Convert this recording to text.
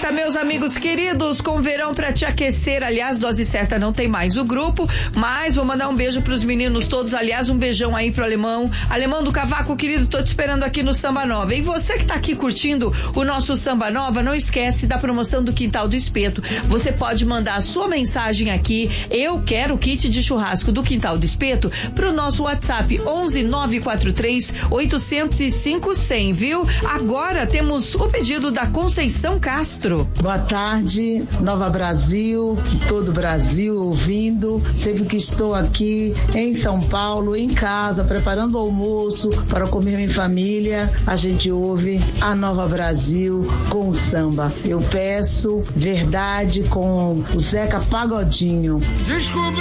certa, meus amigos queridos, com verão pra te aquecer. Aliás, Dose Certa não tem mais o grupo, mas vou mandar um beijo pros meninos todos. Aliás, um beijão aí pro Alemão do Cavaco, querido, tô te esperando aqui no Samba Nova. E você que tá aqui curtindo o nosso Samba Nova, não esquece da promoção do Quintal do Espeto. Você pode mandar a sua mensagem aqui, eu quero kit de churrasco do Quintal do Espeto, pro nosso WhatsApp 11-943-805-100, viu? Agora temos o pedido da Conceição Castro. Boa tarde, Nova Brasil, todo o Brasil ouvindo. Sempre que estou aqui em São Paulo, em casa, preparando o almoço para comer minha família, a gente ouve a Nova Brasil com o samba. Eu peço Verdade com o Zeca Pagodinho. Descobri